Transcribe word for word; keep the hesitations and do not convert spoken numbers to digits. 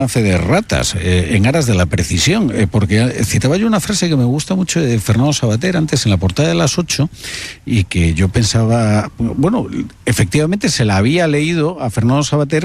fe de ratas, eh, en aras de la precisión, eh, porque citaba yo una frase que me gusta mucho de Fernando Savater antes en la portada de Las Ocho, y que yo pensaba, bueno, efectivamente se la había leído a Fernando Savater